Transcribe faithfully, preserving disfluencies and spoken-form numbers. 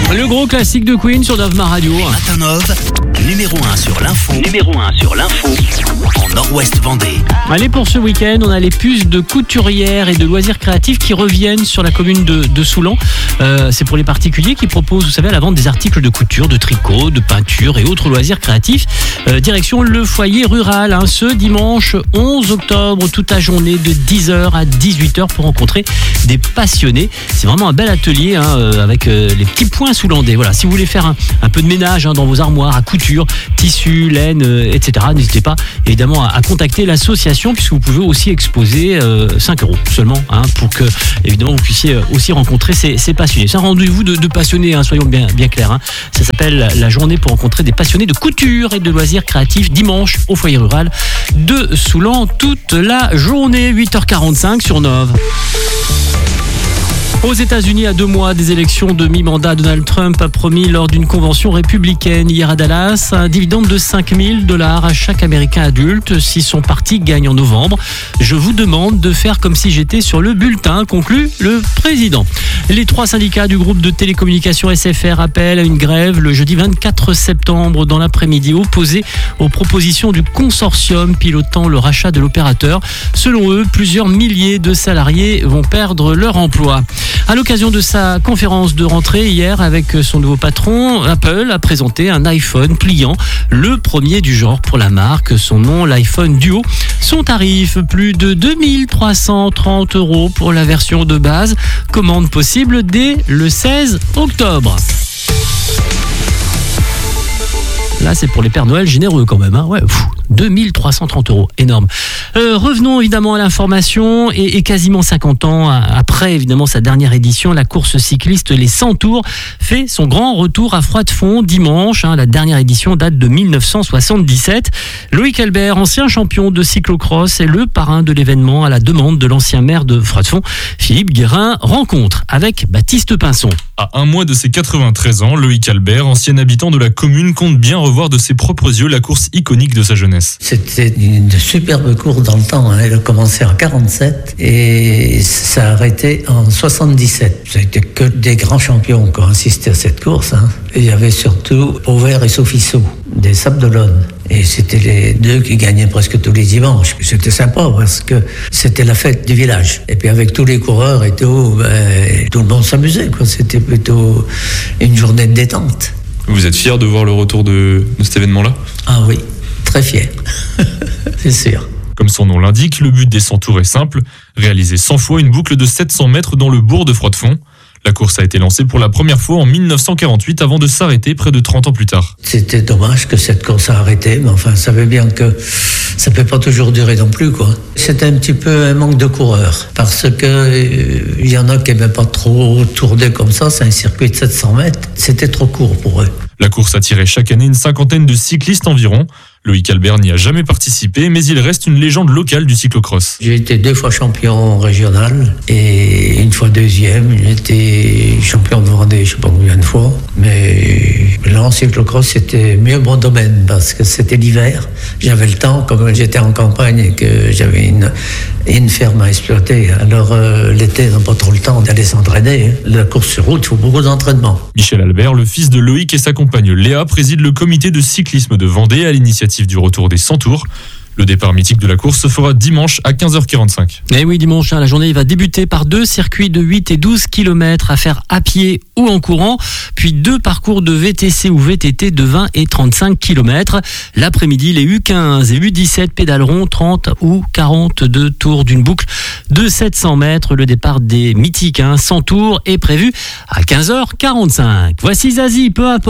Le gros classique de Queen sur Nove Ma Radio. Matin Nove, numéro un sur l'info. Numéro un sur l'info en Nord-Ouest Vendée. Allez, pour ce week-end, on a les puces de couturières et de loisirs créatifs qui reviennent sur la commune de, de Soulan. Euh, c'est pour les particuliers qui proposent, vous savez, à la vente des articles de couture, de tricot, de peinture et autres loisirs créatifs. Euh, direction le foyer rural, hein, ce dimanche onze octobre, toute la journée de dix heures à dix-huit heures pour rencontrer des passionnés. C'est vraiment un bel atelier hein, euh, avec euh, les petits points soulandais. Voilà, si vous voulez faire un, un peu de ménage hein, dans vos armoires à couture, tissu, laine, euh, et cetera, n'hésitez pas évidemment à, à contacter l'association puisque vous pouvez aussi exposer euh, cinq euros seulement hein, pour que évidemment vous puissiez aussi rencontrer ces, ces passionnés. C'est un rendez-vous de, de passionnés, hein, soyons bien, bien clairs. Hein. Ça s'appelle la journée pour rencontrer des passionnés de couture et de loisirs créatifs dimanche au foyer rural de Soulan toute la journée, huit heures quarante-cinq sur Nove. Aux États-Unis, à deux mois des élections de mi-mandat, Donald Trump a promis lors d'une convention républicaine hier à Dallas un dividende de cinq mille dollars à chaque Américain adulte si son parti gagne en novembre. Je vous demande de faire comme si j'étais sur le bulletin, conclut le président. Les trois syndicats du groupe de télécommunications S F R appellent à une grève le jeudi vingt-quatre septembre dans l'après-midi, opposés aux propositions du consortium pilotant le rachat de l'opérateur. Selon eux, plusieurs milliers de salariés vont perdre leur emploi. À l'occasion de sa conférence de rentrée hier avec son nouveau patron, Apple a présenté un iPhone pliant, le premier du genre pour la marque. Son nom, l'iPhone Duo. Son tarif, plus de deux mille trois cent trente euros pour la version de base. Commande possible dès le seize octobre. Là, c'est pour les Pères Noël généreux quand même. Hein. Ouais, pff, deux mille trois cent trente euros, énorme. Euh, revenons évidemment à l'information. Et, et quasiment cinquante ans après évidemment sa dernière édition, la course cycliste Les cent Tours fait son grand retour à Froidefond dimanche. Hein. La dernière édition date de mille neuf cent soixante-dix-sept. Loïc Albert, ancien champion de cyclocross, est le parrain de l'événement à la demande de l'ancien maire de Froidefond, Philippe Guérin. Rencontre avec Baptiste Pinson. À un mois de ses quatre-vingt-treize ans, Loïc Albert, ancien habitant de la commune, compte bien revoir de ses propres yeux la course iconique de sa jeunesse. C'était une superbe course dans le temps. Hein. Elle a commencé en quarante-sept et ça a arrêté en soixante-dix-sept. Ça a été que des grands champions qui ont assisté à cette course. Hein. Et il y avait surtout Auvert et Sofiso, des Sables d'Olonne. Et c'était les deux qui gagnaient presque tous les dimanches. C'était sympa parce que c'était la fête du village. Et puis avec tous les coureurs et tout, ben, tout le monde s'amusait, quoi. C'était plutôt une journée de détente. Vous êtes fier de voir le retour de, de cet événement-là ? Ah oui, très fier. C'est sûr. Comme son nom l'indique, le but des cent tours est simple, réaliser cent fois une boucle de sept cents mètres dans le bourg de Froidefond. La course a été lancée pour la première fois en mille neuf cent quarante-huit avant de s'arrêter près de trente ans plus tard. C'était dommage que cette course a arrêté, mais enfin, ça savait bien que ça ne peut pas toujours durer non plus, quoi. C'était un petit peu un manque de coureurs, parce que euh, il y en a qui n'aimaient pas trop tourner comme ça, c'est un circuit de sept cents mètres, c'était trop court pour eux. La course attirait chaque année une cinquantaine de cyclistes environ. Loïc Albert n'y a jamais participé, mais il reste une légende locale du cyclocross. J'ai été deux fois champion régional et une fois deuxième. J'ai été champion de Vendée, je ne sais pas combien de fois. Mais là, en cyclocross, c'était mieux mon domaine parce que c'était l'hiver. J'avais le temps, comme j'étais en campagne et que j'avais une, une ferme à exploiter. Alors euh, l'été, on n'a pas trop le temps d'aller s'entraîner. La course sur route, il faut beaucoup d'entraînement. Michel Albert, le fils de Loïc et sa compagne Léa, préside le comité de cyclisme de Vendée à l'initiative du retour des cent tours. Le départ mythique de la course se fera dimanche à quinze heures quarante-cinq. Et oui, dimanche, hein, la journée va débuter par deux circuits de huit et douze kilomètres à faire à pied ou en courant, puis deux parcours de V T C ou V T T de vingt et trente-cinq kilomètres. L'après-midi, les U quinze et U dix-sept pédaleront trente ou quarante-deux tours d'une boucle de sept cents mètres. Le départ des mythiques hein, cent tours est prévu à quinze heures quarante-cinq. Voici Zazie, peu importe.